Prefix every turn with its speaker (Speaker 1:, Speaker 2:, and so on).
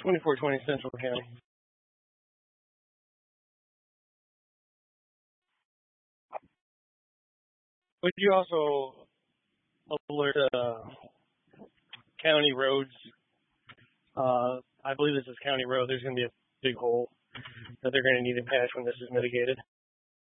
Speaker 1: 2420 Central County. Would you also alert county roads? I believe this is county road. There's going to be a big hole that they're going to need to patch when this is mitigated.